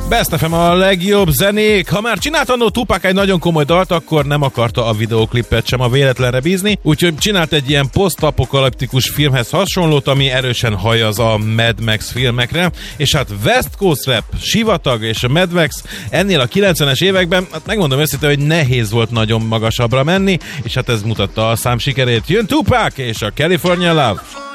Best FM a legjobb zenék. Ha már csinált annó Tupac egy nagyon komoly dalt, akkor nem akarta a videóklipet sem a véletlenre bízni, úgyhogy csinált egy ilyen posztapokaliptikus filmhez hasonlót, ami erősen hajaz a Mad Max filmekre, és hát West Coast Rap, sivatag és a Mad Max ennél a 90-es években, hát megmondom őszintén, hogy nehéz volt nagyon magasabbra menni, és hát ez mutatta a szám sikerét. Jön Tupac és a California Love.